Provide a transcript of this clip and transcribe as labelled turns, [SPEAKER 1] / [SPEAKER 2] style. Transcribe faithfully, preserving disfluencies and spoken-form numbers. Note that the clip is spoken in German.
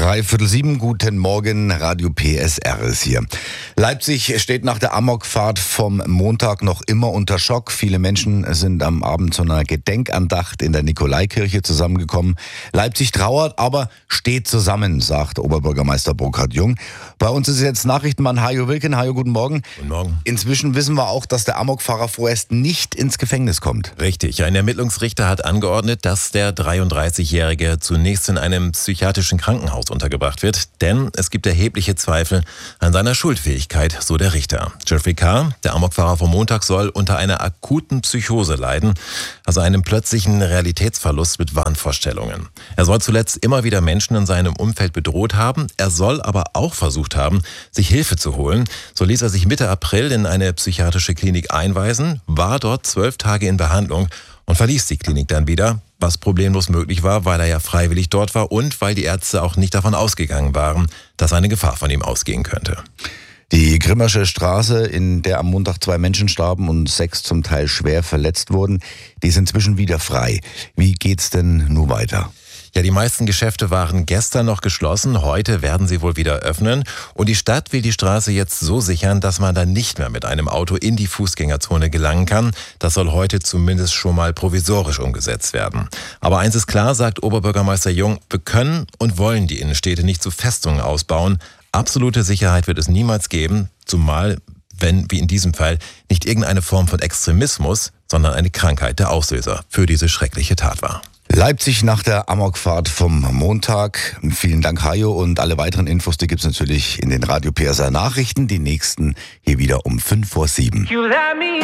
[SPEAKER 1] Dreiviertel sieben, guten Morgen, Radio P S R ist hier. Leipzig steht nach der Amokfahrt vom Montag noch immer unter Schock. Viele Menschen sind am Abend zu einer Gedenkandacht in der Nikolaikirche zusammengekommen. Leipzig trauert, aber steht zusammen, sagt Oberbürgermeister Burkhard Jung. Bei uns ist jetzt Nachrichtenmann Hajo Wilken. Hajo, guten Morgen.
[SPEAKER 2] Guten Morgen.
[SPEAKER 1] Inzwischen wissen wir auch, dass der Amokfahrer vorerst nicht ins Gefängnis kommt.
[SPEAKER 2] Richtig. Ein Ermittlungsrichter hat angeordnet, dass der dreiunddreißigjährige zunächst in einem psychiatrischen Krankenhaus untergebracht wird, denn es gibt erhebliche Zweifel an seiner Schuldfähigkeit, so der Richter. Jeffrey K., der Amokfahrer vom Montag, soll unter einer akuten Psychose leiden, also einem plötzlichen Realitätsverlust mit Wahnvorstellungen. Er soll zuletzt immer wieder Menschen in seinem Umfeld bedroht haben, er soll aber auch versucht haben, sich Hilfe zu holen. So ließ er sich Mitte April in eine psychiatrische Klinik einweisen, war dort zwölf Tage in Behandlung und verließ die Klinik dann wieder, was problemlos möglich war, weil er ja freiwillig dort war und weil die Ärzte auch nicht davon ausgegangen waren, dass eine Gefahr von ihm ausgehen könnte.
[SPEAKER 1] Die Grimmersche Straße, in der am Montag zwei Menschen starben und sechs zum Teil schwer verletzt wurden, die ist inzwischen wieder frei. Wie geht's denn nun weiter?
[SPEAKER 2] Ja, die meisten Geschäfte waren gestern noch geschlossen, heute werden sie wohl wieder öffnen und die Stadt will die Straße jetzt so sichern, dass man dann nicht mehr mit einem Auto in die Fußgängerzone gelangen kann. Das soll heute zumindest schon mal provisorisch umgesetzt werden. Aber eins ist klar, sagt Oberbürgermeister Jung, wir können und wollen die Innenstädte nicht zu Festungen ausbauen. Absolute Sicherheit wird es niemals geben, zumal wenn, wie in diesem Fall, nicht irgendeine Form von Extremismus, sondern eine Krankheit der Auslöser für diese schreckliche Tat war.
[SPEAKER 1] Leipzig nach der Amokfahrt vom Montag. Vielen Dank, Hajo. Und alle weiteren Infos, die gibt's natürlich in den Radio P S R Nachrichten. Die nächsten hier wieder um fünf vor sieben.